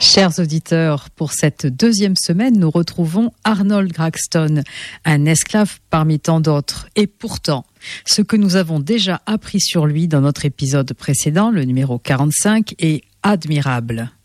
Chers auditeurs, pour cette deuxième semaine, nous retrouvons Arnold Graxton, un esclave parmi tant d'autres. Et pourtant, ce que nous avons déjà appris sur lui dans notre épisode précédent, le numéro 45, est admirable.